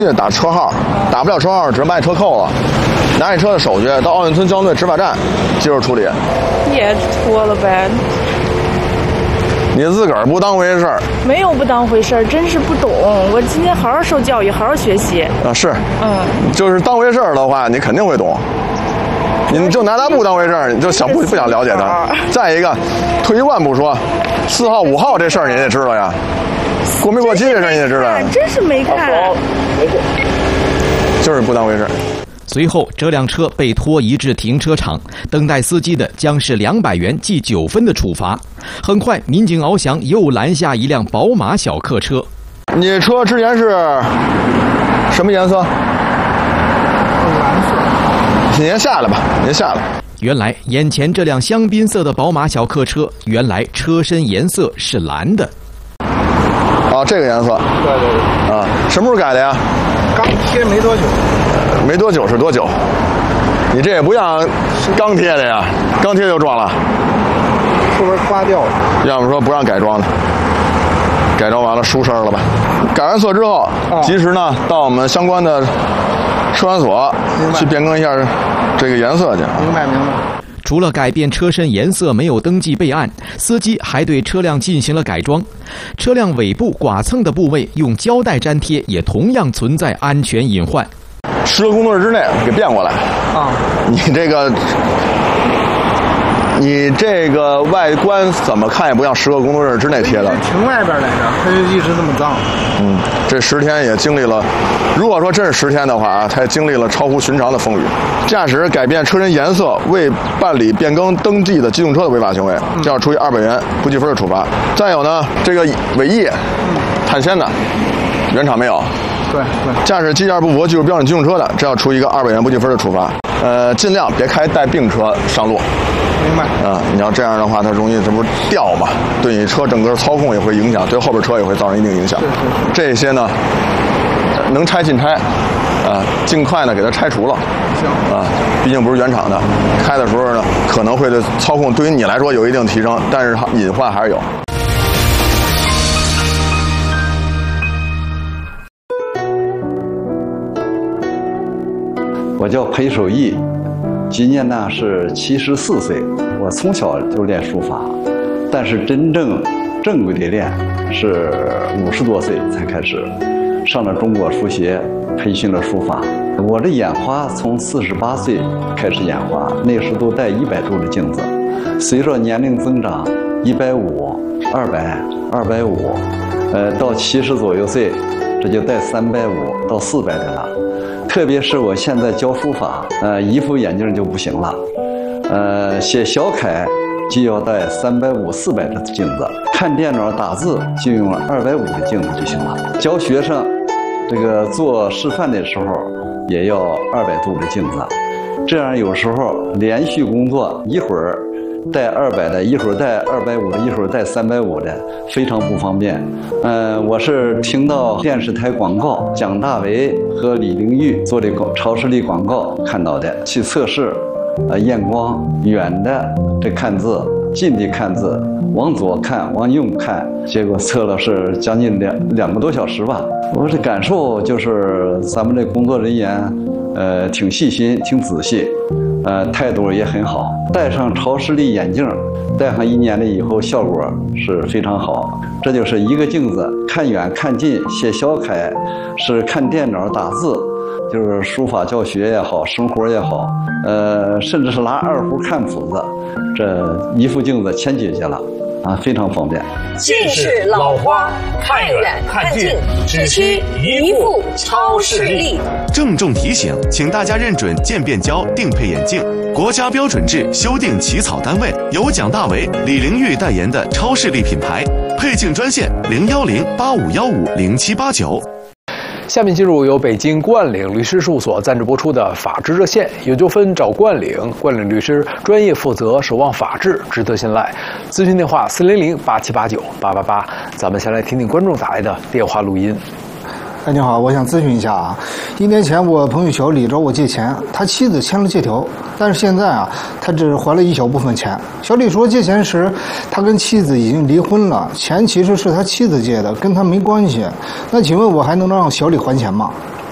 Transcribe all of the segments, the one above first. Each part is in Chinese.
打车号，打不了车号只卖车扣了，拿你车的手续到奥运村交通队执法站接受处理。 也拖了呗。 你自个儿不当回事儿？ 没有不当回事儿，真是不懂。我今天好好受教育，好好学习。 啊，是，就是当回事儿的话，你肯定会懂。你就拿他不当回事儿，你就不想了解他。再一个，退一万步说，4号、5号这事儿你也知道呀，过没过期这事儿你也知道。 真是没看， 就是不当回事儿。 随后，这辆车被拖移至停车场，等待司机的将是200元记9分的处罚。很快，民警翱翔又拦下一辆宝马小客车。 你车之前是什么颜色？蓝色。您下来吧，您下来。 原来，眼前这辆香槟色的宝马小客车，原来车身颜色是蓝的。 啊，这个颜色。对。啊，什么时候改的呀？ 刚贴没多久。 没多久是多久？你这也不像刚贴的呀，刚贴就撞了， 是不是刮掉了？ 要么说不让改装的，改装完了出声了吧？改完色之后，及时呢到我们相关的车管所去变更一下这个颜色去。 明白。 除了改变车身颜色没有登记备案，司机还对车辆进行了改装。车辆尾部剐蹭的部位用胶带粘贴，也同样存在安全隐患。 10个工作日之内给变过来啊！你这个外观怎么看也不像10个工作日之内贴的。 停外边来着，它就一直这么脏。 这10天也经历了，如果说真是10天的话啊，它也经历了超乎寻常的风雨。驾驶改变车身颜色未办理变更登记的机动车的违法行为，这要处以200元不记分的处罚。再有呢，这个尾翼碳纤的，原厂没有。 对， 驾驶机件不符合技术标准机动车的，这要处一个200元不记分的处罚。尽量别开带病车上路。 明白。 你要这样的话，它容易这不是掉嘛？对你车整个操控也会影响，对后边车也会造成一定影响。这些呢，能拆尽拆，尽快呢给它拆除了。 行。 毕竟不是原厂的，开的时候呢可能会对操控对于你来说有一定提升，但是隐患还是有。 我叫裴守义，今年呢是74岁。我从小就练书法，但是真正正规的练是50多岁才开始，上了中国书协，培训了书法。我的眼花从48岁开始眼花，那时都戴100度的镜子，随着年龄增长，150、200、250，到70左右岁，这就戴350到400的了。特别是我现在教书法，一副眼镜就不行了，写小楷就要戴350、400的镜子，看电脑打字就用250的镜子就行了。教学生，这个做示范的时候也要200度的镜子，这样有时候连续工作一会儿带200的，一会儿带250的，一会儿带350的，非常不方便。我是听到电视台广告，蒋大为和李玲玉做的超视力广告看到的，去测试，验光，远的这看字，近的看字，往左看，往右看，结果测了是将近两个多小时吧。我的感受就是咱们这工作人员，挺细心，挺仔细。态度也很好，戴上超视力眼镜，戴上1年了以后，效果是非常好。这就是一个镜子，看远看近，写小楷，是看电脑打字，就是书法教学也好，生活也好，甚至是拿2胡看谱子，这一副镜子全解决了。非常方便。 近视老花，看远看近，只需一副超视力。 郑重提醒，请大家认准渐变胶定配眼镜，国家标准制修订起草单位，由蒋大为、李玲玉代言的超视力品牌。配镜专线010-8515-0789。 下面进入由北京冠岭律师事务所赞助播出的法治热线，有纠纷找冠岭，冠岭律师专业负责，守望法治，值得信赖。咨询电话400-8789-888。咱们先来听听观众打来的电话录音。 你好，我想咨询一下啊。1年前我朋友小李找我借钱，他妻子签了借条，但是现在他只还了一小部分钱。小李说借钱时他跟妻子已经离婚了，钱其实是他妻子借的，跟他没关系。那请问我还能让小李还钱吗？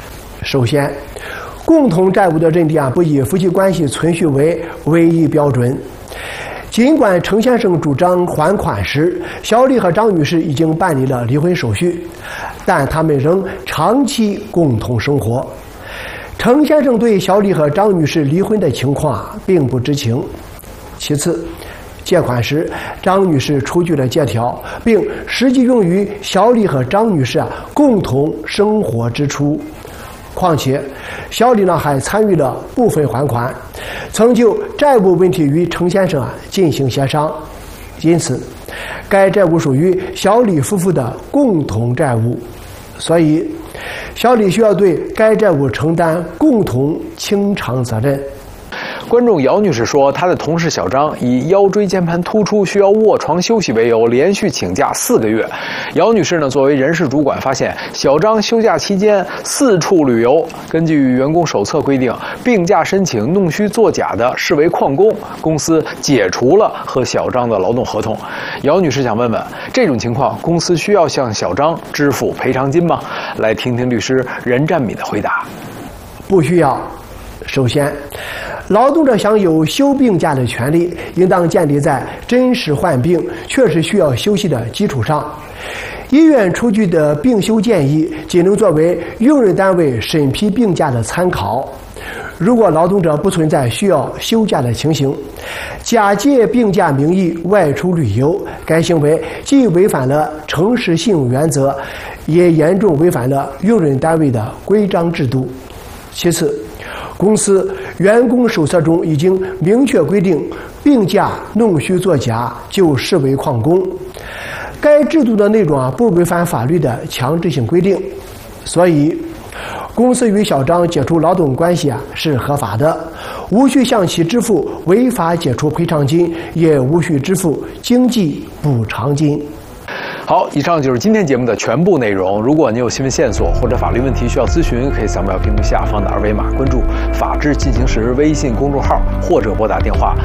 首先，共同债务的认定不以夫妻关系存续为唯一标准。尽管程先生主张还款时，小李和张女士已经办理了离婚手续，但他们仍长期共同生活。程先生对小李和张女士离婚的情况并不知情。其次，借款时，张女士出具了借条，并实际用于小李和张女士共同生活支出。况且，小李还参与了部分还款，曾就债务问题与程先生进行协商，因此，该债务属于小李夫妇的共同债务，所以，小李需要对该债务承担共同清偿责任。 观众姚女士说，她的同事小张以腰椎间盘突出需要卧床休息为由，连续请假4个月。姚女士呢，作为人事主管，发现小张休假期间四处旅游。根据员工手册规定，病假申请弄虚作假的视为旷工，公司解除了和小张的劳动合同。姚女士想问问，这种情况公司需要向小张支付赔偿金吗？来听听律师任占敏的回答。 不需要。首先，劳动者享有休病假的权利，应当建立在真实患病、确实需要休息的基础上。医院出具的病休建议仅能作为用人单位审批病假的参考。如果劳动者不存在需要休假的情形，假借病假名义外出旅游，该行为既违反了诚实信用原则，也严重违反了用人单位的规章制度。其次，公司员工手册中已经明确规定，病假弄虚作假就视为旷工。该制度的内容不违反法律的强制性规定，所以公司与小张解除劳动关系是合法的，无需向其支付违法解除赔偿金，也无需支付经济补偿金。 好，以上就是今天节目的全部内容。如果您有新闻线索或者法律问题需要咨询，可以扫描屏幕下方的二维码，关注“法治进行时”微信公众号，或者拨打电话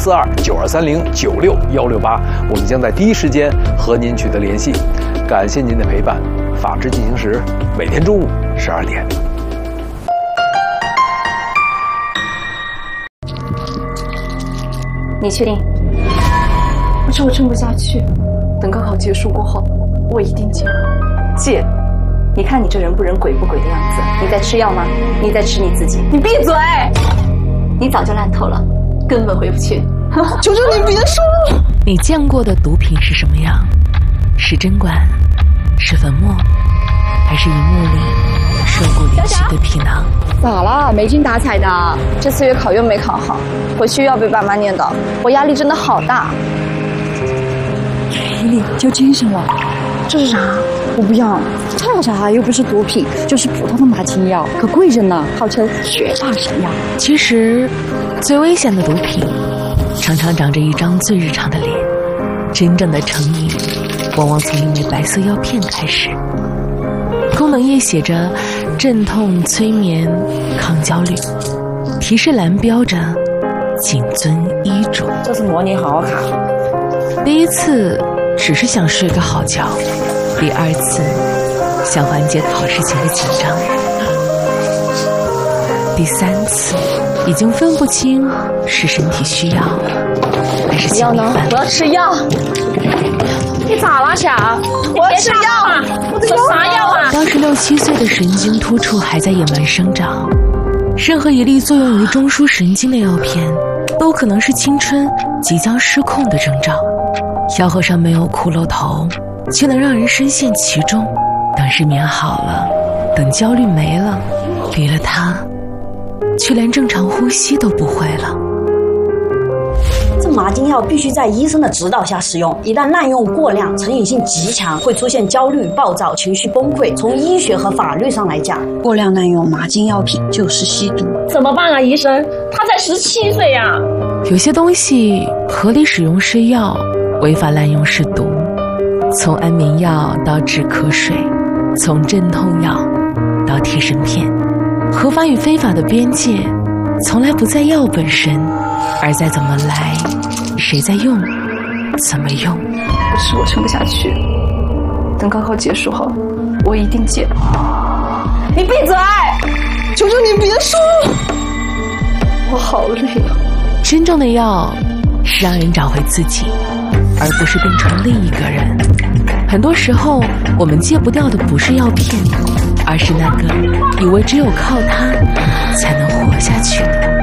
68429230961168，我们将在第一时间和您取得联系。感谢您的陪伴，法治进行时每天中午12点。 你确定？我说我撑不下去。等高考结束过后，我一定戒。戒？你看你这人不人鬼不鬼的样子，你在吃药吗？你在吃你自己。你闭嘴！你早就烂透了，根本回不去。求求你别说！ 你见过的毒品是什么样？是针管？是粉末？还是荧幕里受过离奇的皮囊？ 咋了？没精打采的。这次月考又没考好，回去又要被爸妈念叨，我压力真的好大。 丽丽，就精神了。这是啥？我不要。这有啥？又不是毒品，就是普通的麻筋药，可贵着呢，号称学霸神药。 其实，最危险的毒品，常常长着一张最日常的脸。真正的成瘾，往往从一枚白色药片开始。功能页写着“镇痛、催眠、抗焦虑”，提示栏标着“谨遵医嘱”。 这是模拟考考。 第一次只是想睡个好觉，第二次想缓解考试前的紧张，第三次已经分不清是身体需要还是心里烦。 我要吃药。你咋了，小？我要吃药。这啥药啊？ 当时6、7岁的神经突触还在野蛮生长，任何一粒作用于中枢神经的药片，都可能是青春即将失控的征兆。药盒上没有骷髅头，却能让人深陷其中。等失眠好了，等焦虑没了，离了它，却连正常呼吸都不会了。 这麻筋药必须在医生的指导下使用，一旦滥用过量，成瘾性极强，会出现焦虑、暴躁、情绪崩溃。从医学和法律上来讲， 过量滥用麻筋药品就是吸毒。 怎么办啊，医生？他才17岁呀。 有些东西合理使用是药，违法滥用是毒。从安眠药到止咳水，从镇痛药到替身片，合法与非法的边界从来不在药本身，而在怎么来，谁在用，怎么用。 不是我撑不下去，等高考结束后，我一定戒。你闭嘴！ 求求你别说，我好累啊。 真正的药是让人找回自己，而不是变成另一个人。很多时候，我们戒不掉的不是药片，而是那个以为只有靠它才能活下去的